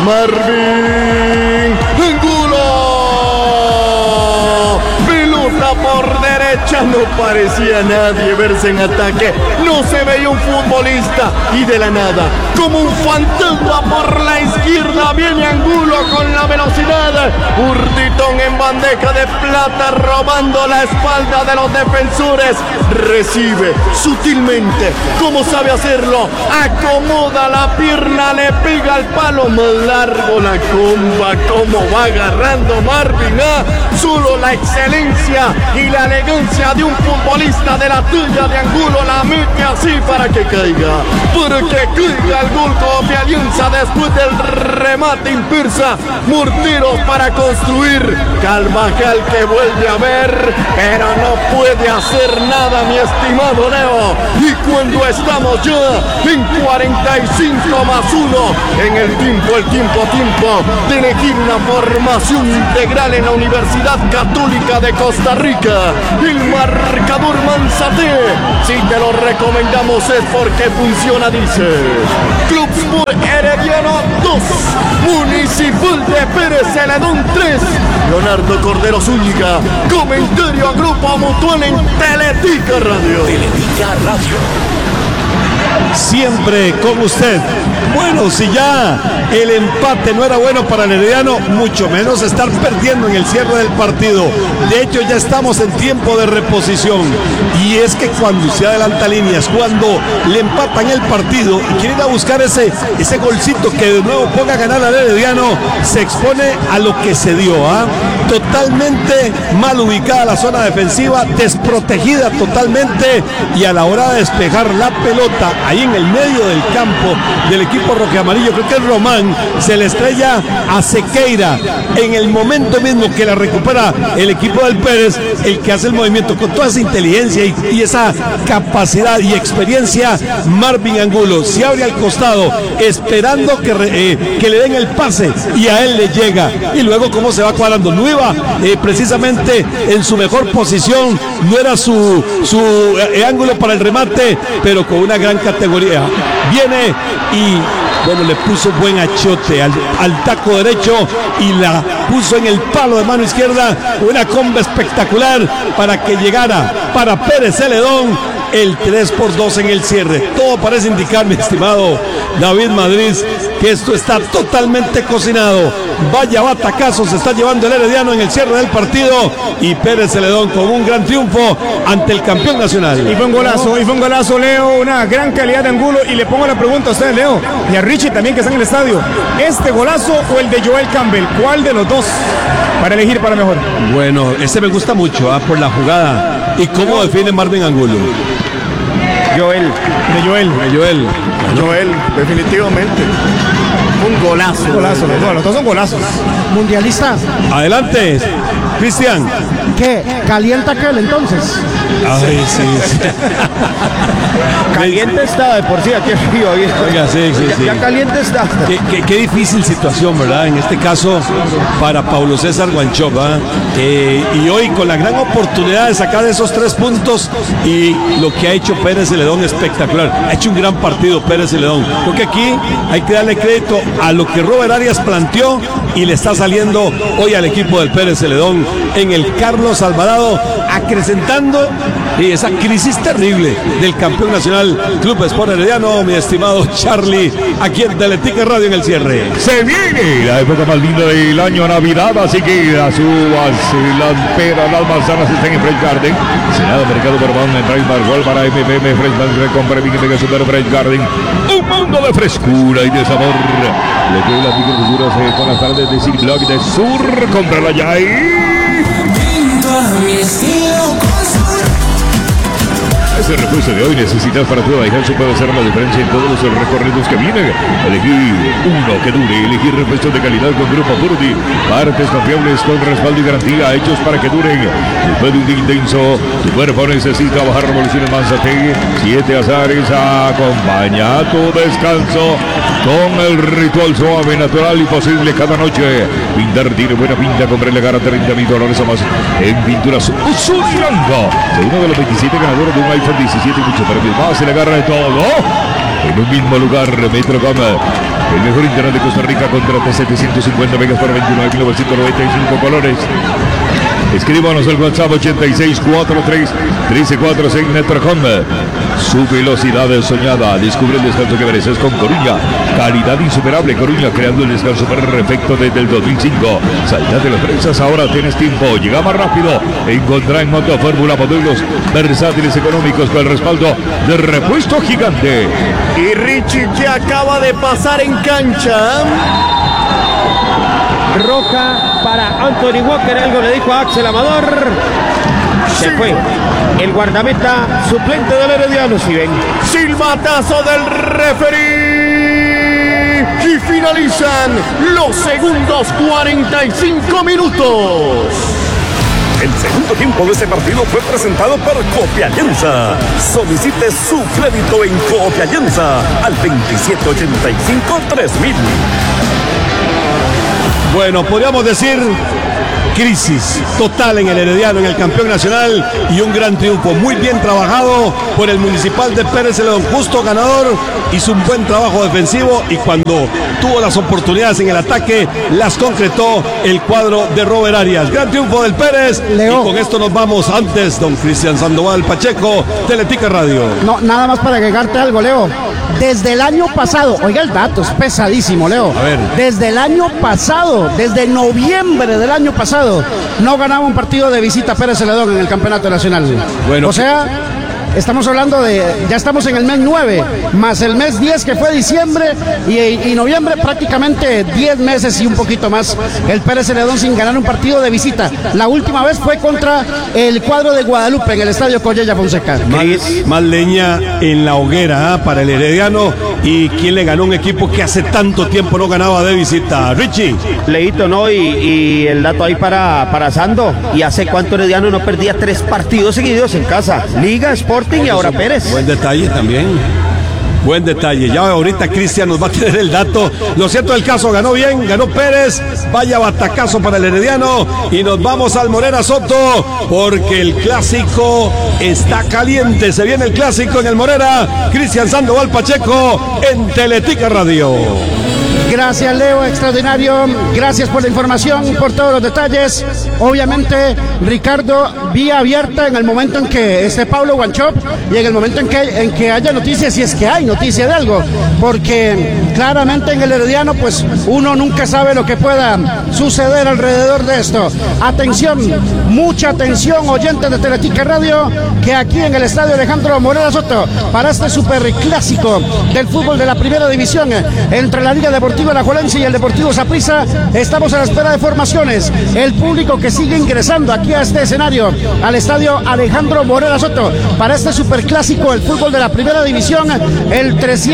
Marvin Angulo. Pelota por derecha, no parecía nadie verse en ataque. No se veía un futbolista y de la nada, como un fantasma por la izquierda, viene Angulo con la velocidad. Hurtitón en bandeja de plata, robando la espalda de los defensores. Recibe sutilmente, como sabe hacerlo, acomoda la pierna, le pega al palo, más largo la comba, como va agarrando Marvin. Solo la excelencia y la elegancia de un futbolista de la talla de Angulo la mete así para que caiga, el gol de Alianza después del remate impulsa Morteros para construir. Carvajal que vuelve a ver, pero no puede hacer nada, mi estimado Leo. Y cuando estamos ya en 45+1 en el tiempo de elegir una formación integral en la Universidad Católica de Costa Rica, el marcador Manzate, si te lo recomendamos es porque funciona, dice Club Sport Herediano 2, Municipal de Pérez Celedón 3. Leonardo Cordero Zúñiga, comentario a Grupo Mutual en Teletica Radio. Teletica Radio. Siempre con usted. Bueno, si ya el empate no era bueno para el Herediano, mucho menos estar perdiendo en el cierre del partido. De hecho, ya estamos en tiempo de reposición. Y es que cuando se adelanta líneas, cuando le empatan el partido y quiere ir a buscar ese golcito que de nuevo ponga a ganar al Herediano, se expone a lo que se dio. Totalmente mal ubicada la zona defensiva, desprotegida totalmente, y a la hora de despejar la pelota ahí en el medio del campo del equipo rojiamarillo, creo que es Román, se le estrella a Sequeira en el momento mismo que la recupera el equipo del Pérez, el que hace el movimiento con toda esa inteligencia y esa capacidad y experiencia. Marvin Angulo se abre al costado esperando que le den el pase y a él le llega, y luego cómo se va cuadrando. No iba precisamente en su mejor posición, no era su ángulo para el remate, pero con una gran categoría. Viene y bueno, le puso buen achote al taco derecho y la puso en el palo de mano izquierda. Una comba espectacular para que llegara para Pérez Celedón el 3-2 en el cierre. Todo parece indicar, mi estimado David Madrid, que esto está totalmente cocinado. Vaya batacazo se está llevando el Herediano en el cierre del partido, y Pérez Celedón con un gran triunfo ante el campeón nacional. Y fue un golazo, Leo, una gran calidad de Angulo. Y le pongo la pregunta a usted, Leo, y a Richie también, que está en el estadio: ¿este golazo o el de Joel Campbell? ¿Cuál de los dos para elegir para mejor? Bueno, este me gusta mucho por la jugada y cómo define Marvin Angulo. Joel, definitivamente. Un golazo. Los dos son golazos. Mundialista. Adelante, Cristian. ¿Qué? ¿Calienta aquel entonces? Ay, sí. Caliente está de por sí aquí arriba. Oiga, sí. Ya caliente está. Qué difícil situación, ¿verdad? En este caso, para Paulo César Guanchope, y hoy con la gran oportunidad de sacar esos 3 puntos, y lo que ha hecho Pérez Celedón espectacular. Ha hecho un gran partido Pérez Celedón. Creo que aquí hay que darle crédito a lo que Robert Arias planteó, y le está saliendo hoy al equipo del Pérez Celedón en el Carlos Alvarado, acrecentando esa crisis terrible del campeón nacional Club Sport Herediano, mi estimado Charlie, aquí en Teletica Radio en el cierre. Se viene la época más linda del año, Navidad, así que las uvas, las peras, las manzanas están en Fresh Garden. Senado Mercado Urbano en Price Marwell para MPM Fresh Garden, compra y que Super Fresh Garden. Un mundo de frescura y de sabor. Le doy las microculturas con las tardes de City Block de Sur. Cómprala ya y... Ese refuerzo de hoy necesitas para tu viaje, puede hacer la diferencia en todos los recorridos que vienen. Elegir uno que dure, elegir repuestos de calidad con Grupo Burdi, partes confiables con respaldo y garantía, hechos para que duren. Después de un día intenso, tu cuerpo necesita bajar revoluciones. Manzate, 7 azares, acompaña tu descanso con el ritual suave, natural y posible cada noche. Pintar tiene buena pinta, comprarle cara $30,000 o más en pinturas Azul y Blanco. Uno de los 27 ganadores de un iPhone 17 y mucho premios más. Se le agarra de todo en un mismo lugar. Metrocom El mejor internet de Costa Rica, contrata 750 megas por 29.995 colores. Escríbanos al WhatsApp 8643-1346 Netrocom. Su velocidad soñada. Descubre el descanso que mereces con Coruña. Calidad insuperable. Coruña, creando el descanso perfecto desde el 2005. Salta de las prensas, ahora tienes tiempo. Llega más rápido. Encontrá en Moto Fórmula modelos versátiles económicos con el respaldo de Repuesto Gigante. Y Richie que acaba de pasar en cancha. Roja para Anthony Walker, algo le dijo a Axel Amador. Se fue el guardameta suplente del Herediano, si ven. Silbatazo del referee. Y finalizan los segundos 45 minutos. El segundo tiempo de este partido fue presentado por Copialianza. Solicite su crédito en Copialianza al 2785-3000. Bueno, podríamos decir crisis total en el Herediano, en el campeón nacional, y un gran triunfo muy bien trabajado por el Municipal de Pérez Celedón, justo ganador, hizo un buen trabajo defensivo y cuando tuvo las oportunidades en el ataque las concretó el cuadro de Robert Arias. Gran triunfo del Pérez. Leo. Y con esto nos vamos antes, don Cristian Sandoval Pacheco, Teletica Radio. No, nada más para agregarte algo, Leo. Desde el año pasado, oiga el dato, es pesadísimo, Leo. A ver. Desde el año pasado, desde noviembre del año pasado, no ganaba un partido de visita Pérez Celedón en el campeonato nacional. Bueno, o sea, estamos hablando de, ya estamos en el mes 9, más el mes 10 que fue diciembre y noviembre, prácticamente 10 meses y un poquito más el Pérez Celedón sin ganar un partido de visita. La última vez fue contra el cuadro de Guadalupe en el estadio Collella Fonseca. Más leña en la hoguera para el Herediano. ¿Y quién le ganó un equipo que hace tanto tiempo no ganaba de visita? Richie. Leito, ¿no? Y el dato ahí para Sando. ¿Y hace cuánto Herediano no perdía 3 partidos seguidos en casa? Liga, Sporting y ahora Pérez. Buen detalle también. Buen detalle. Ya ahorita Cristian nos va a tener el dato. Lo cierto del caso, ganó bien, ganó Pérez. Vaya batacazo para el Herediano. Y nos vamos al Morera Soto porque el clásico está caliente. Se viene el clásico en el Morera. Cristian Sandoval Pacheco en Teletica Radio. Gracias, Leo, extraordinario. Gracias por la información, por todos los detalles. Obviamente, Ricardo, vía abierta en el momento en que esté Pablo Guanchop y en el momento en que haya noticias, si es que hay noticia de algo, porque claramente en el Herediano, pues uno nunca sabe lo que pueda suceder alrededor de esto. Atención, mucha atención, oyentes de Teletica Radio, que aquí en el estadio Alejandro Morera Soto, para este superclásico del fútbol de la primera división entre la Liga Deportiva Alajuelense y el Deportivo Saprissa, estamos a la espera de formaciones. El público que sigue ingresando aquí a este escenario, al estadio Alejandro Morera Soto, para este superclásico del fútbol de la primera división, el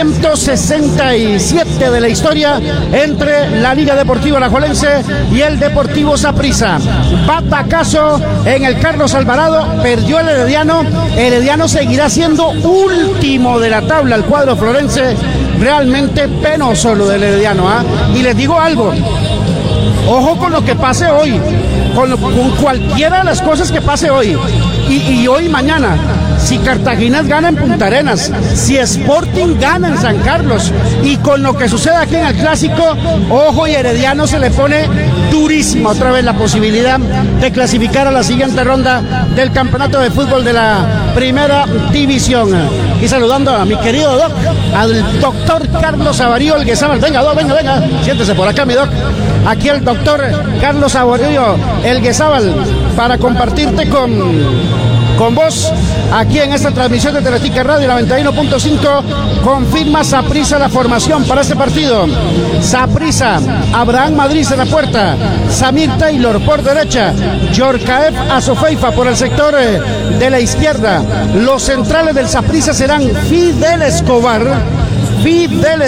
367 de la historia entre la Liga Deportiva Alajuelense y el Deportivo Saprissa. Batacazo en el Carlos Alvarado, perdió el Herediano. Herediano seguirá siendo último de la tabla, el cuadro florense. Realmente penoso lo del Herediano, ¿ah? Y les digo algo, ojo con lo que pase hoy, con cualquiera de las cosas que pase hoy y hoy y mañana. Si Cartaginés gana en Punta Arenas, si Sporting gana en San Carlos, y con lo que sucede aquí en el clásico, ojo, y Herediano se le pone durísima otra vez la posibilidad de clasificar a la siguiente ronda del campeonato de fútbol de la primera división. Y saludando a mi querido Doc, al doctor Carlos Avarío Elguezábal. Venga, Doc, venga, siéntese por acá, mi Doc. Aquí el doctor Carlos Avarío Elguezábal para compartirte con vos aquí en esta transmisión de Teletica Radio 91.5. Confirma Saprissa la formación para este partido. Saprissa, Abraham Madrid en la puerta, Samir Taylor por derecha, Yorkaev Azofeifa por el sector de la izquierda. Los centrales del Saprissa serán Fidel Escobar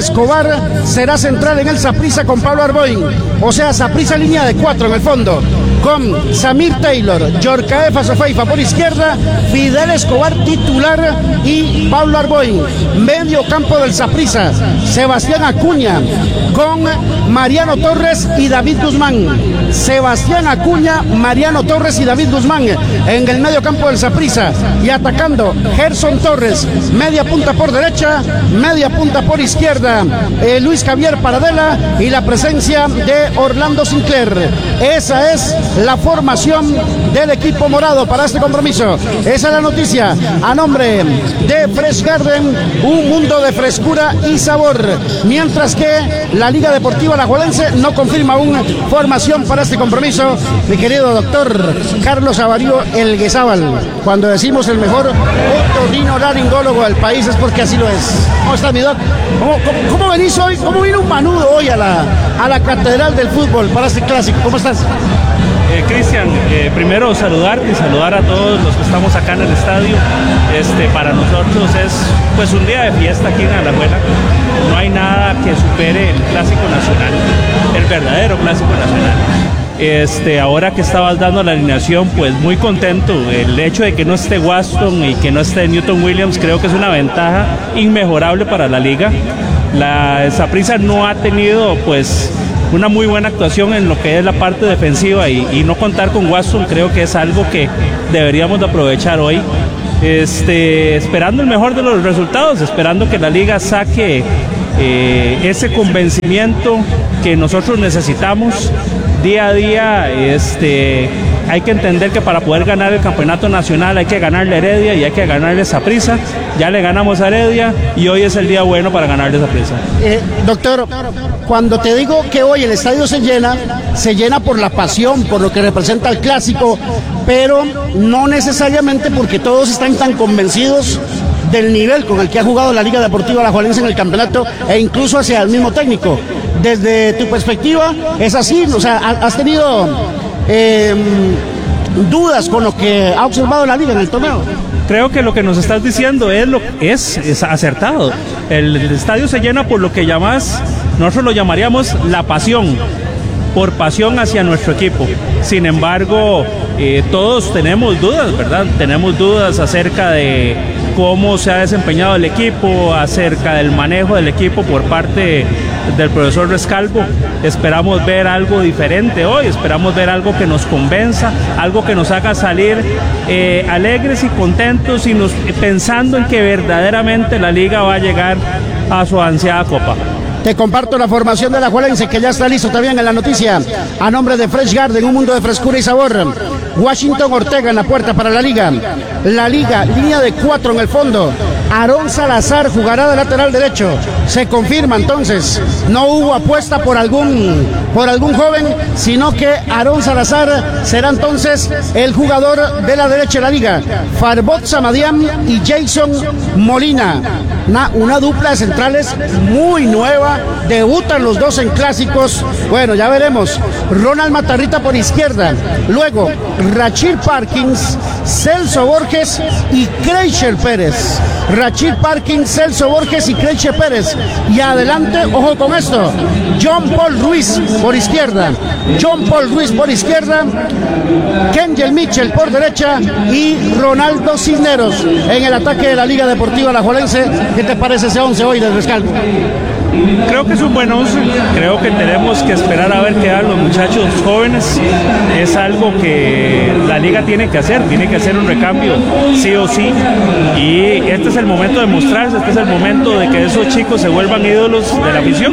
será central en el Saprissa con Pablo Arboin. O sea, Saprissa línea de 4 en el fondo. con Samir Taylor, Yorcaefa Sofeifa por izquierda, Fidel Escobar titular y Pablo Arboin. Medio campo del Saprissa, Sebastián Acuña con Mariano Torres y David Guzmán. Sebastián Acuña, Mariano Torres y David Guzmán en el medio campo del Saprissa, y atacando Gerson Torres, media punta por derecha, media punta por izquierda, Luis Javier Paradela y la presencia de Orlando Sinclair. Esa es la formación del equipo morado para este compromiso. Esa es la noticia a nombre de Fresh Garden, un mundo de frescura y sabor, mientras que la Liga Deportiva Alajuelense no confirma aún formación para este compromiso. Mi querido doctor Carlos Avarío Elguezábal, cuando decimos el mejor otorrinolaringólogo del país es porque así lo es. ¿Cómo está, mi doc? ¿Cómo venís hoy? ¿Cómo vino un manudo hoy a la catedral del fútbol para este clásico? ¿Cómo estás? Cristian, primero saludarte y saludar a todos los que estamos acá en el estadio. Para nosotros es pues un día de fiesta aquí en Alajuela. No hay nada que supere el clásico nacional, el verdadero clásico nacional. Ahora que estabas dando la alineación, pues muy contento. El hecho de que no esté Waston y que no esté Newton Williams creo que es una ventaja inmejorable para la liga. La Saprissa no ha tenido pues una muy buena actuación en lo que es la parte defensiva, y no contar con Waston creo que es algo que deberíamos de aprovechar hoy. Esperando el mejor de los resultados, esperando que la liga saque ese convencimiento que nosotros necesitamos día a día. Hay que entender que para poder ganar el campeonato nacional hay que ganarle a Heredia y hay que ganarle a Saprissa. Ya le ganamos a Heredia y hoy es el día bueno para ganarle a Saprissa. Doctor, cuando te digo que hoy el estadio se llena por la pasión, por lo que representa el clásico, pero no necesariamente porque todos están tan convencidos del nivel con el que ha jugado la Liga Deportiva Alajuelense en el campeonato, e incluso hacia el mismo técnico. Desde tu perspectiva, ¿es así? O sea, ¿has tenido dudas con lo que ha observado la liga en el torneo? Creo que lo que nos estás diciendo es acertado. El estadio se llena por lo que nosotros lo llamaríamos la pasión, por pasión hacia nuestro equipo. Sin embargo, todos tenemos dudas, ¿verdad? Tenemos dudas acerca de cómo se ha desempeñado el equipo, acerca del manejo del equipo por parte del profesor Rescalvo. Esperamos ver algo diferente hoy, esperamos ver algo que nos convenza, algo que nos haga salir alegres y contentos y pensando en que verdaderamente la liga va a llegar a su ansiada copa. Te comparto la formación de Alajuelense, que ya está listo también en la noticia. A nombre de Fresh Garden, un mundo de frescura y sabor. Washington Ortega en la puerta para la liga. La liga, línea de 4 en el fondo. Aarón Salazar jugará de lateral derecho. Se confirma entonces. No hubo apuesta por algún joven, sino que Aarón Salazar será entonces el jugador de la derecha de la liga. Farbot Samadiam y Jason Molina. Una dupla de centrales muy nueva. Debutan los dos en clásicos. Bueno, ya veremos. Ronald Matarrita por izquierda. Luego, Rachid Parkins, Celso Borges y Kreischer Pérez. Rachid Parkins, Celso Borges y Kreischer Pérez. Y adelante, ojo con esto, John Paul Ruiz por izquierda. John Paul Ruiz por izquierda. Kenjel Mitchell por derecha. Y Ronaldo Cisneros en el ataque de la Liga Deportiva Alajuelense. ¿Qué te parece ese 11 hoy del Rescalvo? Creo que es un buen 11, creo que tenemos que esperar a ver qué dan los muchachos jóvenes. Es algo que la liga tiene que hacer un recambio sí o sí, y este es el momento de mostrarse, este es el momento de que esos chicos se vuelvan ídolos de la afición.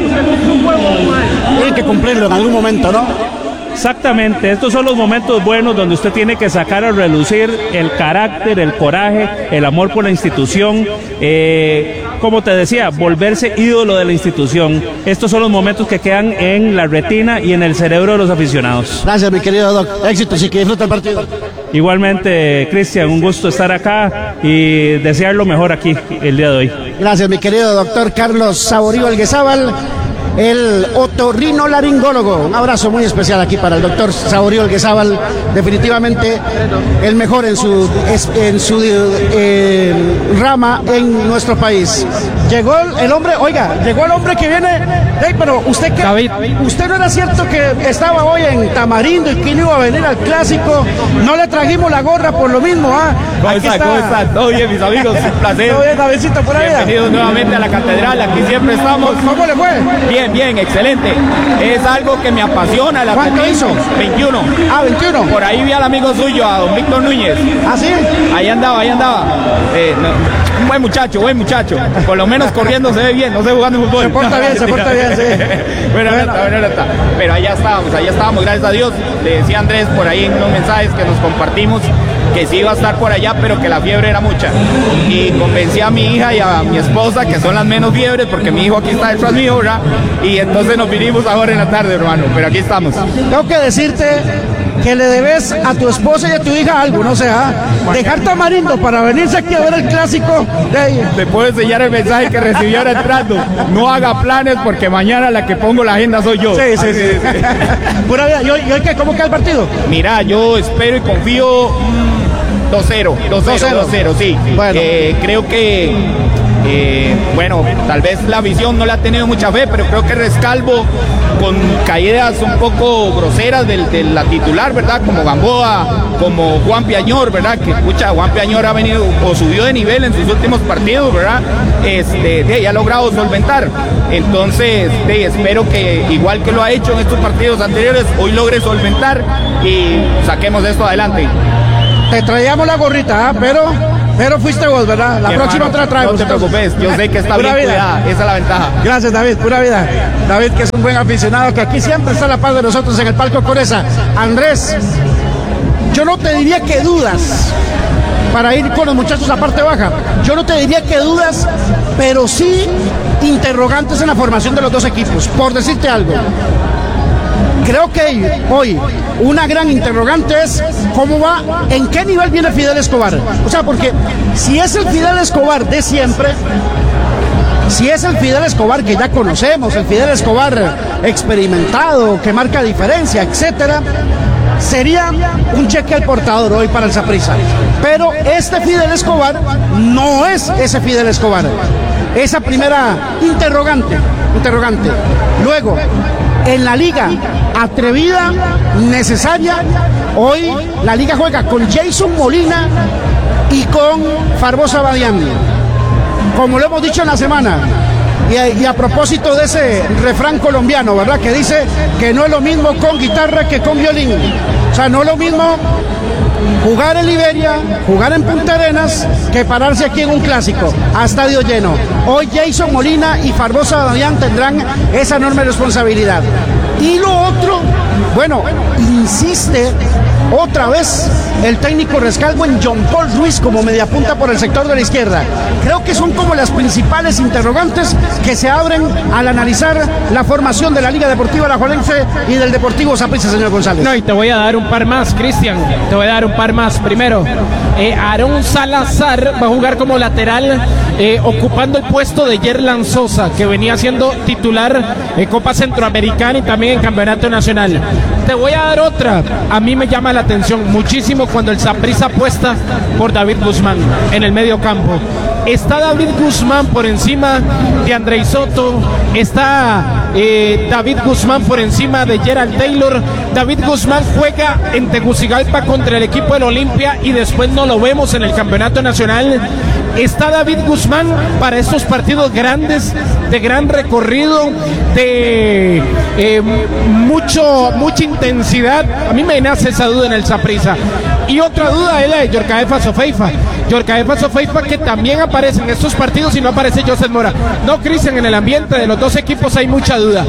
Tienen que cumplirlo en algún momento, ¿no? Exactamente, estos son los momentos buenos donde usted tiene que sacar a relucir el carácter, el coraje, el amor por la institución, como te decía, volverse ídolo de la institución. Estos son los momentos que quedan en la retina y en el cerebro de los aficionados. Gracias, mi querido Doc, éxitos y que disfrute el partido. Igualmente, Cristian, un gusto estar acá y desear lo mejor aquí el día de hoy. Gracias, mi querido doctor Carlos Saborío Elguezábal. el otorrinolaringólogo. Un abrazo muy especial aquí para el doctor Saborío Alguezábal, definitivamente el mejor en su rama en nuestro país. Llegó el hombre, oiga, llegó el hombre que viene, pero usted qué, David, usted no era cierto que estaba hoy en Tamarindo y que no iba a venir al clásico, no le trajimos la gorra por lo mismo, ¿Cómo están? Todo bien, mis amigos, un placer. Todo bien, Davidcito, por ahí. Bienvenidos nuevamente a la catedral, aquí siempre estamos. ¿Cómo le fue? Bien, excelente. Es algo que me apasiona. ¿Cuánto hizo? 21. 21. Por ahí vi al amigo suyo, a don Víctor Núñez. ¿Ah, sí? Ahí andaba. Un buen muchacho. Por lo menos corriendo se ve bien, no sé jugando fútbol. Se porta bien, sí. Bueno, pero allá estábamos, gracias a Dios. Le decía Andrés por ahí en unos mensajes que nos compartimos que sí iba a estar por allá, pero que la fiebre era mucha. Y convencí a mi hija y a mi esposa, que son las menos fiebres, porque mi hijo aquí está detrás mío, ¿verdad? Y entonces nos vinimos ahora en la tarde, hermano, pero aquí estamos. Tengo que decirte que le debes a tu esposa y a tu hija algo, no sé, dejar Tamarindo para venirse aquí a ver el clásico de ahí. Te puedo enseñar el mensaje que recibió ahora entrando. No haga planes porque mañana la que pongo la agenda soy yo. Sí. Pura vida. ¿Y hoy qué? ¿Cómo queda el partido? Mira, yo espero y confío 2-0, sí. Bueno. Creo que tal vez la visión no le ha tenido mucha fe, pero creo que Rescalvo, con caídas un poco groseras de la titular, ¿verdad? Como Gamboa, como Juan Piañor, ¿verdad? Que Juan Piañor ha venido o subió de nivel en sus últimos partidos, ¿verdad? Y ha logrado solventar. Entonces, espero que, igual que lo ha hecho en estos partidos anteriores, hoy logre solventar y saquemos esto adelante. Te traíamos la gorrita, pero fuiste vos, ¿verdad? La próxima te la traemos. No te preocupes, yo sé que está bien cuidada, esa es la ventaja. Gracias, David, pura vida. David, que es un buen aficionado, que aquí siempre está a la par de nosotros en el palco Coreza. Andrés, yo no te diría que dudas para ir con los muchachos a parte baja. Yo no te diría que dudas, pero sí interrogantes en la formación de los dos equipos. Por decirte algo, creo que hoy una gran interrogante es cómo va, en qué nivel viene Fidel Escobar. O sea, porque si es el Fidel Escobar de siempre, si es el Fidel Escobar que ya conocemos, el Fidel Escobar experimentado, que marca diferencia, etcétera, sería un cheque al portador hoy para el Saprissa. Pero este Fidel Escobar no es ese Fidel Escobar. Esa primera interrogante. Luego, en la liga atrevida, necesaria, hoy la liga juega con Jason Molina y con Farbosa Badián, como lo hemos dicho en la semana. Y a propósito de ese refrán colombiano, ¿verdad? Que dice que no es lo mismo con guitarra que con violín. O sea, no es lo mismo jugar en Liberia, jugar en Punta Arenas, que pararse aquí en un clásico a estadio lleno. Hoy Jason Molina y Farbosa Damián tendrán esa enorme responsabilidad. Y lo otro, insiste otra vez el técnico Rescalvo en John Paul Ruiz como mediapunta por el sector de la izquierda. Creo que son como las principales interrogantes que se abren al analizar la formación de la Liga Deportiva Alajuelense y del Deportivo Saprissa, señor González. No, y te voy a dar un par más, Cristian. Te voy a dar un par más. Primero, Aarón Salazar va a jugar como lateral, ocupando el puesto de Yerlan Sosa, que venía siendo titular en Copa Centroamericana y también en Campeonato Nacional. Te voy a dar otra. A mí me llama la atención muchísimo cuando el Saprissa apuesta por David Guzmán en el medio campo. Está David Guzmán por encima de Andrei Soto, está David Guzmán por encima de Gerald Taylor. David Guzmán juega en Tegucigalpa contra el equipo del Olimpia y después no lo vemos en el Campeonato Nacional. Está David Guzmán para estos partidos grandes, de gran recorrido, de mucha intensidad. A mí me nace esa duda en el Saprissa. Y otra duda es la de Yorcaefa Sofeifa. Yorcaefa Sofeifa, que también aparece en estos partidos y no aparece Joseph Mora. No, Cristian, en el ambiente de los dos equipos hay mucha duda.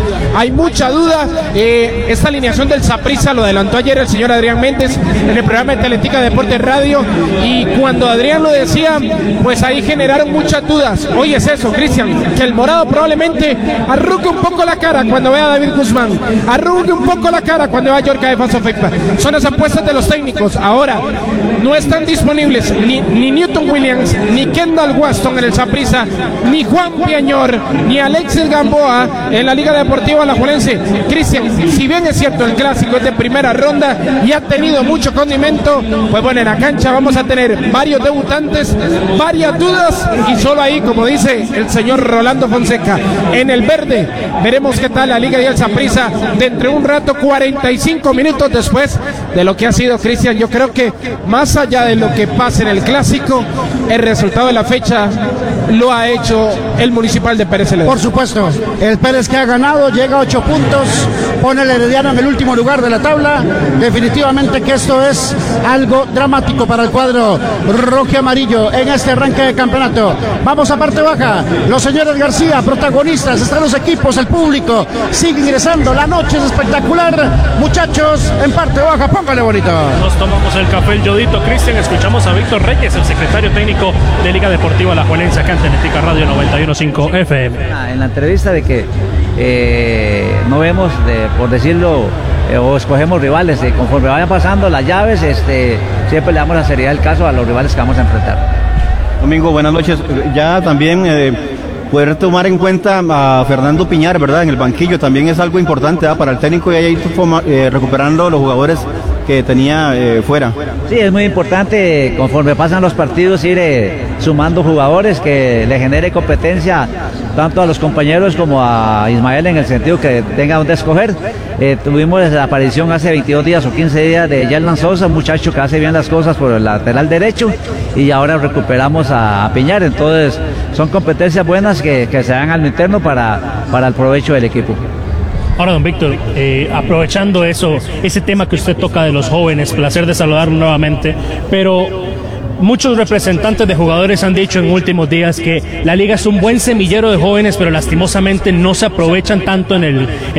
Esta alineación del Saprissa lo adelantó ayer el señor Adrián Méndez en el programa de Teletica Deportes Radio. Y cuando Adrián lo decía, pues ahí generaron muchas dudas. Hoy es eso, Cristian, que el morado probablemente arrugue un poco la cara cuando vea a David Guzmán, arrugue un poco la cara cuando vea a Yorcaefa Sofeifa. Son las apuestas de los técnicos. Ahora, no están disponibles ni Newton Williams, ni Kendall Waston en el Saprissa, ni Juan Piañor, ni Alexis Gamboa en la Liga Deportiva Alajuelense. Cristian, si bien es cierto el clásico es de primera ronda y ha tenido mucho condimento, pues bueno, en la cancha vamos a tener varios debutantes, varias dudas y solo ahí, como dice el señor Rolando Fonseca, en el verde veremos qué tal la Liga y el Saprissa dentro de un rato, 45 minutos después de lo que ha sido, Cristian. Yo creo que más allá de lo que pase en el clásico, el resultado de la fecha lo ha hecho el Municipal de Pérez Celedón. Por supuesto, el Pérez que ha ganado, llega a 8 puntos, pone el Herediano en el último lugar de la tabla. Definitivamente que esto es algo dramático para el cuadro rojo amarillo en este arranque de campeonato. Vamos a parte baja, los señores García, protagonistas, están los equipos, el público sigue ingresando, la noche es espectacular, muchachos, en parte baja, póngale bonito. Nos tomamos el café, el yodito, Cristian, escuchamos a Víctor Reyes, el secretario técnico de Liga Deportiva Alajuelense, acá en Teletica Radio 91.5 FM. En la entrevista de que no vemos, por decirlo, o escogemos rivales, conforme vayan pasando las llaves, siempre le damos la seriedad del caso a los rivales que vamos a enfrentar. Domingo, buenas noches. Ya también poder tomar en cuenta a Fernando Piñar, ¿verdad? En el banquillo también es algo importante, ¿verdad? Para el técnico y ahí recuperando los jugadores que tenía fuera. Sí, es muy importante conforme pasan los partidos ir sumando jugadores que le genere competencia tanto a los compañeros como a Ismael en el sentido que tenga donde escoger. Tuvimos la aparición hace 22 días o 15 días de Yerlan Sosa, un muchacho que hace bien las cosas por el lateral derecho, y ahora recuperamos a Piñar. Entonces son competencias buenas que se dan al interno para el provecho del equipo. Ahora, don Víctor, aprovechando ese tema que usted toca de los jóvenes, placer de saludarlo nuevamente, pero muchos representantes de jugadores han dicho en últimos días que la liga es un buen semillero de jóvenes, pero lastimosamente no se aprovechan tanto en